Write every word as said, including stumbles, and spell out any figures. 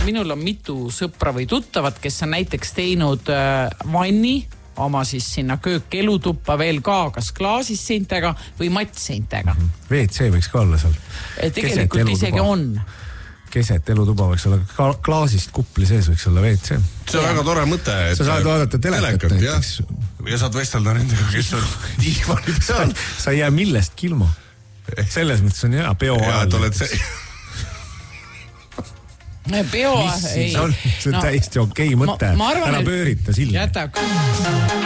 minul on mitu sõpra või tuttavat, kes on näiteks teinud vanni oma siis sinna köökelutuppa veel ka, kas klaasis seintega või mattseintega. V C võiks ka olla seal. Et tegelikult isegi on. Keset elutuba võiks olla, klaasist kupli sees võiks olla V C. See on väga tore mõte. Sa saad vaadata telekat näiteks. Ja saad vestelda nendega, kes on diivani peal. Sa ei jää millestki ilma. Selles mõttes on hea, peo ajal. Ja, et oled see... Peo, mis siis on? See on täiesti okei mõte. Ära pöörita silmi. Jäta